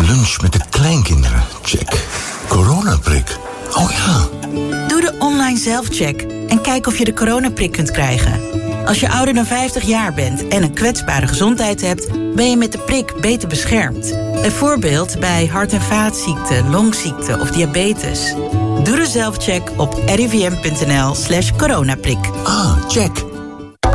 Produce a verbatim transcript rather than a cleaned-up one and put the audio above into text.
Lunch met de kleinkinderen, check. Coronaprik, oh ja. Doe de online zelfcheck en kijk of je de coronaprik kunt krijgen. Als je ouder dan vijftig jaar bent en een kwetsbare gezondheid hebt, ben je met de prik beter beschermd. Bijvoorbeeld bij hart- en vaatziekten, longziekten of diabetes. Doe de zelfcheck op rivm.nl slash coronaprik. Ah, check.